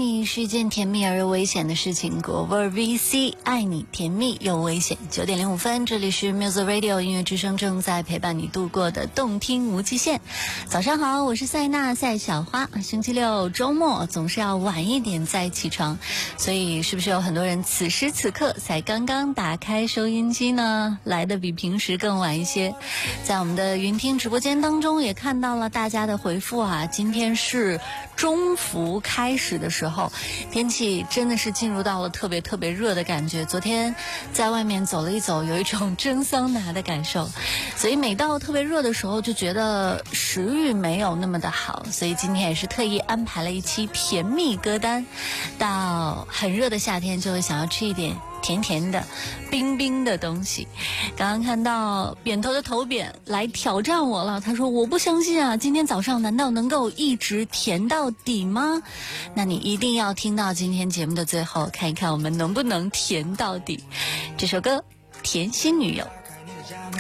你是一件甜蜜而又危险的事情。果味 VC 爱你甜蜜又危险。9点05分，这里是 Music Radio 音乐之声，正在陪伴你度过的动听无极限。早上好，我是赛娜赛小花。星期六周末总是要晚一点再起床，所以是不是有很多人此时此刻才刚刚打开收音机呢？来的比平时更晚一些。在我们的云听直播间当中也看到了大家的回复啊，今天是中伏开始的时候，天气真的是进入到了特别热的感觉。昨天在外面走了一走，有一种蒸桑拿的感受，所以每到特别热的时候就觉得食欲没有那么的好，所以今天也是特意安排了一期甜蜜歌单。到很热的夏天就会想要吃一点甜甜的冰冰的东西。刚刚看到扁头的头扁来挑战我了，他说我不相信啊，今天早上难道能够一直甜到底吗？那你一定要听到今天节目的最后，看一看我们能不能甜到底。这首歌甜心女友。